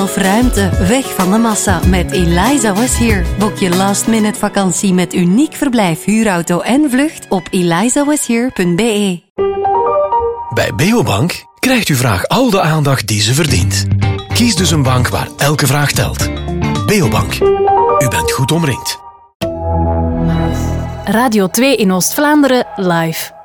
Of ruimte, weg van de massa met Eliza Was Here. Boek je last-minute vakantie met uniek verblijf, huurauto en vlucht op elizawashere.be. Bij Beobank krijgt uw vraag al de aandacht die ze verdient. Kies dus een bank waar elke vraag telt. Beobank. U bent goed omringd. Radio 2 in Oost-Vlaanderen live.